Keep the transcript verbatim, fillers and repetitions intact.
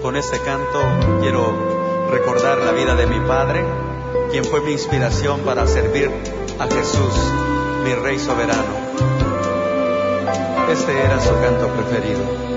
con este canto quiero recordar la vida de mi padre, quien fue mi inspiración para servir a Jesús, mi Rey soberano. Este era su canto preferido.